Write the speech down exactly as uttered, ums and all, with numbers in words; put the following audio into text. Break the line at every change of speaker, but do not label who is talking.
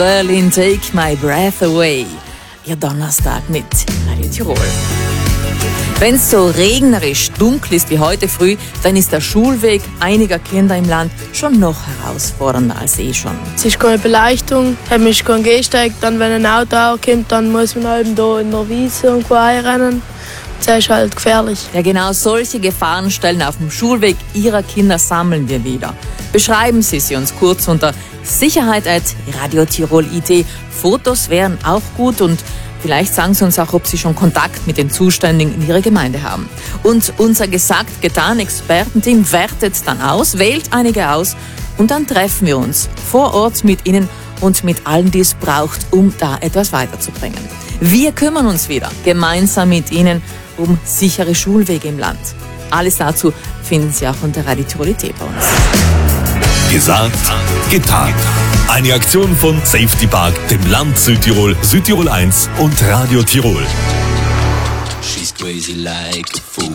Berlin, Take My Breath Away. Ihr Donnerstag mit Radio Tirol. Wenn es so regnerisch dunkel ist wie heute früh, dann ist der Schulweg einiger Kinder im Land schon noch herausfordernder als eh schon.
Es ist keine Beleuchtung, man ist kein Gehsteig. Dann, wenn ein Auto ankommt, dann muss man eben hier in der Wiese irgendwo einrennen. Das ist halt gefährlich.
Ja, genau solche Gefahrenstellen auf dem Schulweg Ihrer Kinder sammeln wir wieder. Beschreiben Sie sie uns kurz unter sicherheit at radio tirol punkt it. Fotos wären auch gut und vielleicht sagen Sie uns auch, ob Sie schon Kontakt mit den Zuständigen in Ihrer Gemeinde haben. Und unser gesagt, getan Expertenteam wertet dann aus, wählt einige aus und dann treffen wir uns vor Ort mit Ihnen und mit allen, die es braucht, um da etwas weiterzubringen. Wir kümmern uns wieder gemeinsam mit Ihnen um sichere Schulwege im Land. Alles dazu finden Sie auch unter Radio Tirol punkt it bei uns.
Gesagt, getan. Eine Aktion von Safety Park, dem Land Südtirol, Südtirol eins und Radio Tirol.
She's crazy like a fool.